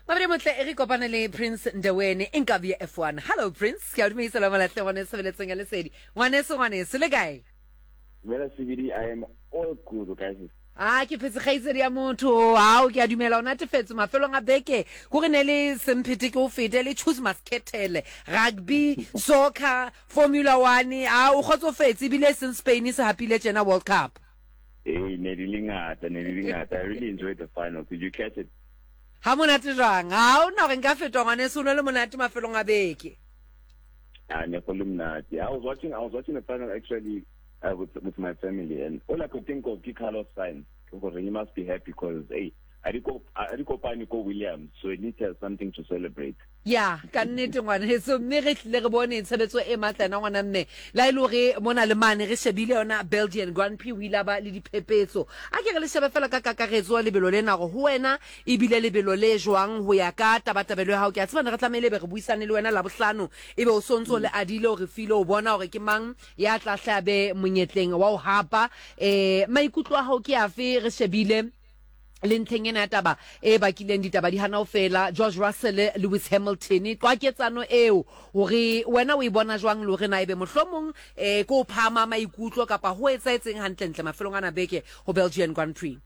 Mabere motle e re kopana le Prince Ndewene Inkabi F1. Hello Prince, ke a dumedisa la malatle ngwane sebeletseng ya lesedi. Ngwane le kae? Well, CBD, I am all good, guys. Ke phetse kgaitsedi ya motho. Hao ke a dumela ona tefetse mafelong a beke. Go re ne le semphete ke o fete le choose masketele. Rugby, soccer, Formula 1. O kgotsofetse bile since Spain se hapile tjena World Cup. Hey, Nedilingata. I really enjoyed the final. Did you catch it? Ha monate jwang? Ha o na re nka fetwa ngwane se o le monate mafelong a beke. I was watching the final actually with my family, and all I could think of Carlos Sainz. He must be happy because hey, I Nico Williams, so it needs to have something to celebrate. Yeah, ka nnete ngwane so mme re tlile re bone tshebetso e matlana ngwana mme la ile re mona le mane re shebile yona Belgian Grand Prix wila ba le diphepetso a ke re le shebe fela ka kakaretso le belo lena go ho wena e bile le belo le jwang ho ya ka tabatabelo ya hao ke a tsebana re tlamele be re buisane le wena la bohlano ebe o sontso le adile o re file o bona hore ke mang ya tla hlabe monyetleng wa o hapa maikutlo a hao ke afe re shebile le ntlheng ena taba e bakileng ditaba di hana o fela George Russell Lewis Hamilton twaketsano eo hore wena o e bona jwang le hore na ebe mohlomong go phama maikutlo kapa ho etsaetseng hantle mafelong ana beke ho Belgian Grand Prix.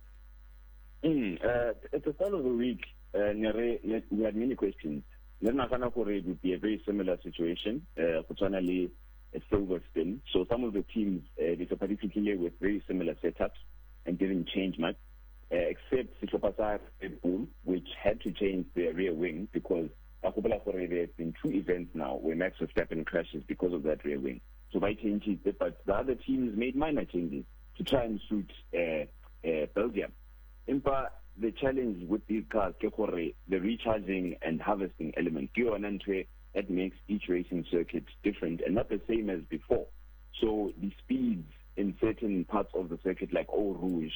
At the start of the week we had many questions. Then I found out it would be a very similar situation for Tonali at Silverstone. So some of the teams they particularly with very similar setups and didn't change much. Except Sitopasa Red Bull, which had to change their rear wing because there have been 2 events now where Max Verstappen crashes because of that rear wing. So by changing it, but the other teams made minor changes to try and suit Belgium. The challenge with these cars, the recharging and harvesting element, that makes each racing circuit different and not the same as before. So the speeds in certain parts of the circuit, like Eau Rouge,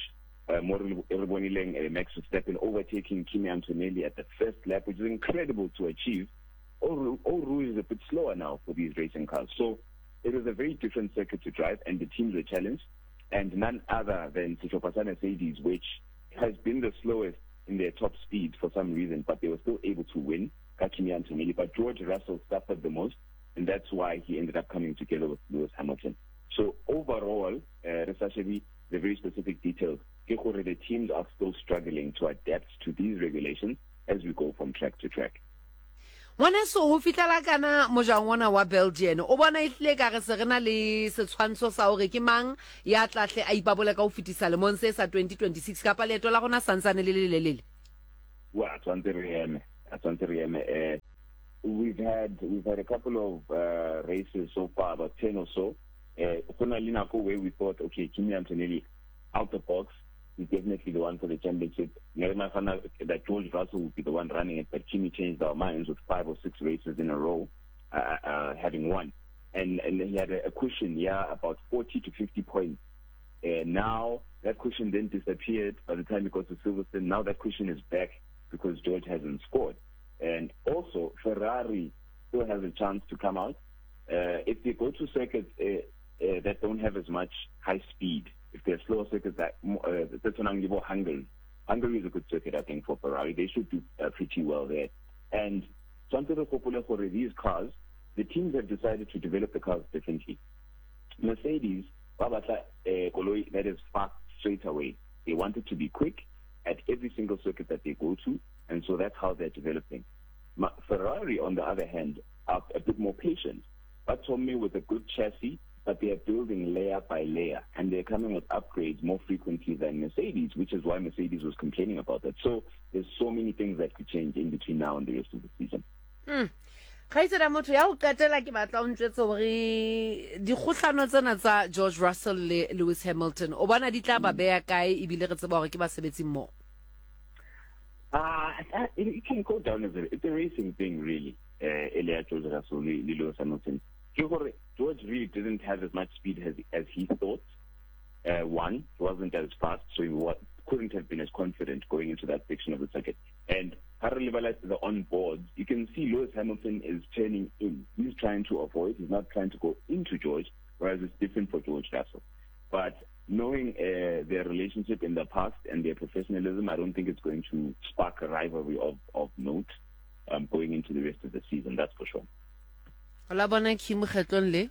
Max Verstappen overtaking Kimi Antonelli at the first lap, which is incredible to achieve. Eau Rouge is a bit slower now for these racing cars. So it is a very different circuit to drive, and the teams are challenged, and none other than Sitopasa Mercedes, which has been the slowest in their top speed for some reason, but they were still able to win Kimi Antonelli. But George Russell suffered the most, and that's why he ended up coming together with Lewis Hamilton. So overall, essentially, the very specific details, the teams are still struggling to adapt to these regulations as we go from track to track. Ngwane so ho fitlela kana mojang wona wa Belgian o bona ihle ka re se rena le setshwantsho sa hore ke mang ya tlahle a ipabola ka ho fitisa le monse sa 2026 ka paleto la gona santsane le Wa tsantse re eme we've had a couple of races so far, about 10 or so. Where we thought, okay, Kimi Antonelli out the box, he's definitely the one for the championship. That George Russell would be the one running it, but Kimi changed our minds with 5 or 6 races in a row, having won. And he had a cushion, about 40 to 50 points. Now that cushion then disappeared by the time he got to Silverstone. Now that cushion is back because George hasn't scored. And also, Ferrari still has a chance to come out. If they go to circuits that don't have as much high speed, if they're slower circuits, that's when I'm giving Hungary. Hungary is a good circuit, I think, for Ferrari. They should do pretty well there. And for these cars, the teams have decided to develop the cars differently. Mercedes, that is fast straight away. They want it to be quick at every single circuit that they go to, and so that's how they're developing. Ferrari, on the other hand, are a bit more patient. But Tommy with a good chassis, but they are building layer by layer, and they're coming with upgrades more frequently than Mercedes, which is why Mercedes was complaining about that. So there's so many things that could change in between now and the rest of the season. Khaitsela motho ya o katela ke batla o ntjetse hore di kgohlano tsena tsa George Russell le Lewis Hamilton o bona di tla ba beya kae ebile re tseba hore ke ba sebetsi mo. It can go down as it's a racing thing, really. George Russell and Lewis Hamilton. George really didn't have as much speed as he thought. One, he wasn't as fast, so he couldn't have been as confident going into that section of the circuit. And the on boards, you can see Lewis Hamilton is turning in. He's trying to avoid. He's not trying to go into George, whereas it's different for George Russell. But knowing their relationship in the past and their professionalism, I don't think it's going to spark a rivalry of note going into the rest of the season. That's for sure. La bona Kim kgetlong le.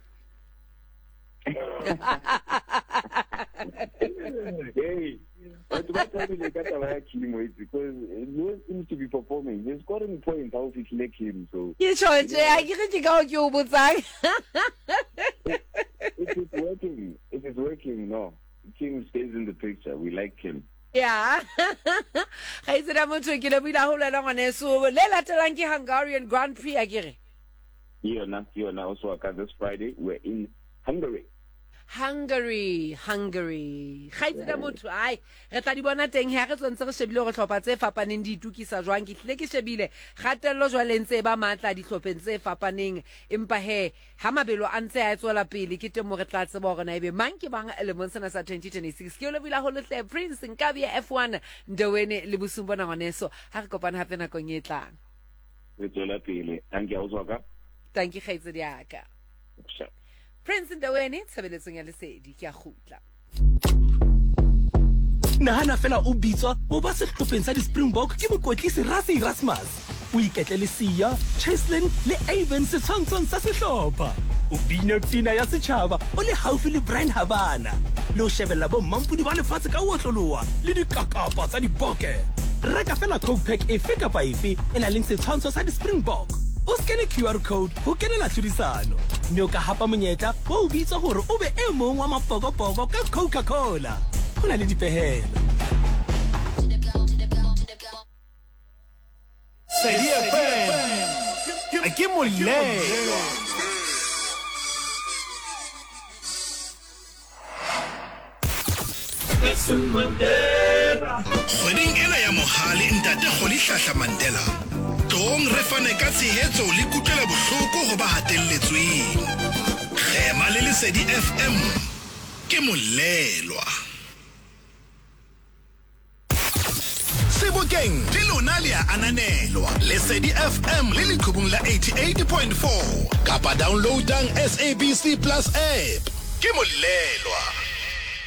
Hey, but what happened because Lewis seems to be performing. He's scoring points out if like him. So Ke tshotse a ke ke ga o ke o botsang. It is working. It is working. No, Kim stays in the picture. We like him. Yeah. Ga itse motho ke le bila ho lwana ngwaneso le latelang ke Hungarian Grand Prix a kere. Yona also this Friday we're in Hungary. Ga itse motho ai re tla di bona teng ha re tsentse re shebile go tlhopha tse fapaneng di itukisa jwang ke tlile ke shebile gatello jwaleng tse ba matla di tlhopheng tse fapaneng empa he ha mabelo a ntse a tswela pele ke temo re tla tseba gore na ebe mang ke bang elemong sena sa 2026 ke le bila ho letle Prince Nkabi F1 Ndowene le bosumbona ngwaneso ha re kopana hape nakong e tlang Re tswela pele. Thank you Oswaka. Thank you Khaitsedi yaka. Sure. Prince Ndowene tshebeletsong ya lesedi ke a khutla. Nahana fela o bitswa o ba sehlopheng sa di-Springbok ke mokwetlisi Rassie Erasmus. O iketle le Sia, Cheslin le Avon setshwantshong sa sehlopha. O bina pina ya setjhaba o le haufi le Brian Habana. Le o shebella bo mampudi ba lefatshe ka otloloa le dikakapa tsa diboke. Reka fela Coke Pack efe kapa efe e nang le setshwantsho sa di-Springbok. O skene QR code ho kenela tlhodisano. Mme o ka hapa monyetla wa o bitsa hore o be e mong wa mapokopoko ka Coca-Cola. Ho na le dipehelo. Sedi FM. Ke molelo. Kgweding ena ya mohale ntate Kgoli Hlahla Mandela tong re fane ka tshehetso le kutlwela bohloko ho ba hatelletsweng. Khema le Lesedi FM ke molelwa. Sebokeng di lona le a ananelwa Lesedi FM le leqhubung la 88.4 kapa downloadang SABC Plus app ke molelwa.